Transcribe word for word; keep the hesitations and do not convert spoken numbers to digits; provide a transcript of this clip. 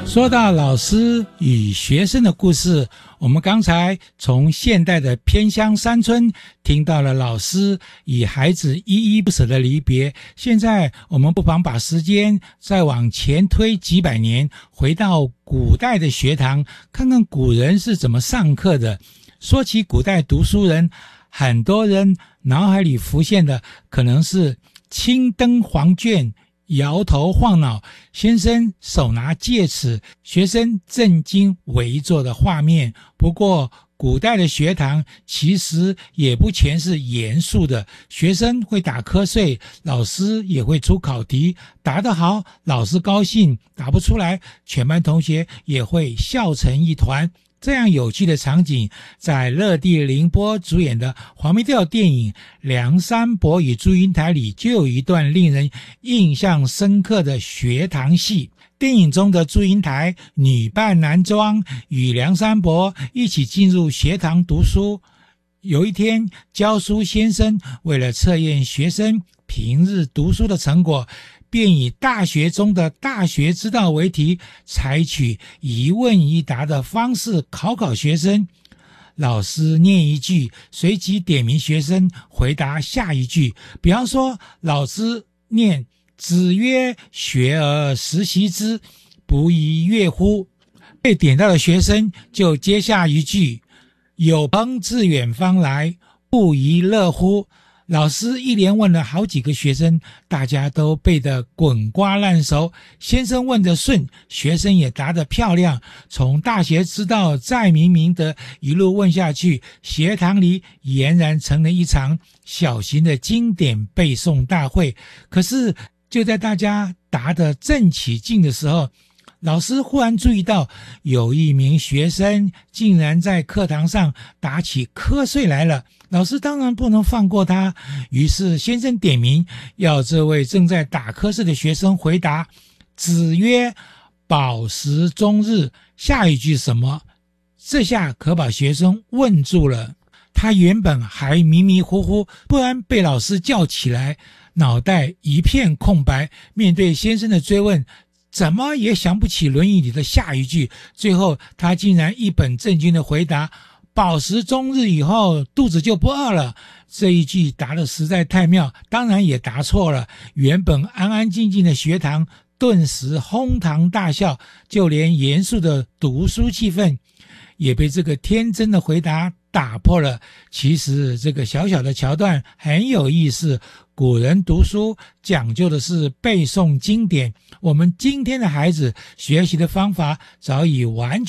说到老师与学生的故事，我们刚才从现代的偏乡山村听到了老师与孩子依依不舍的离别。现在我们不妨把时间再往前推几百年，回到古代的学堂，看看古人是怎么上课的。说起古代读书人，很多人脑海里浮现的可能是青灯黄卷，摇头晃脑，先生手拿戒尺，学生正襟围坐的画面。不过古代的学堂其实也不全是严肃的，学生会打瞌睡，老师也会出考题，答得好老师高兴，答不出来全班同学也会笑成一团。这样有趣的场景，在乐蒂凌波主演的黄梅调电影《梁山伯与祝英台》里就有一段令人印象深刻的学堂戏。电影中的祝英台女扮男装，与梁山伯一起进入学堂读书。有一天，教书先生为了测验学生平日读书的成果，便以大学中的大学之道为题，采取一问一答的方式考考学生。老师念一句，随即点名学生回答下一句。比方说，老师念子曰：学而时习之，不亦说乎？被点到的学生就接下一句：有朋自远方来，不亦乐乎？老师一连问了好几个学生，大家都背得滚瓜烂熟。先生问得顺，学生也答得漂亮。从大学之道再明明德一路问下去，学堂里俨然成了一场小型的经典背诵大会。可是就在大家答得正起劲的时候，老师忽然注意到有一名学生竟然在课堂上打起瞌睡来了。老师当然不能放过他，于是先生点名要这位正在打瞌睡的学生回答：子曰：饱食终日。下一句什么？这下可把学生问住了。他原本还迷迷糊糊，突然被老师叫起来，脑袋一片空白，面对先生的追问，怎么也想不起《论语》里的下一句。最后他竟然一本正经地回答：饱食终日以后，肚子就不饿了。这一句答得实在太妙，当然也答错了。原本安安静静的学堂顿时哄堂大笑，就连严肃的读书气氛也被这个天真的回答打破了。其实这个小小的桥段很有意思，古人读书讲究的是背诵经典，我们今天的孩子学习的方法早已完全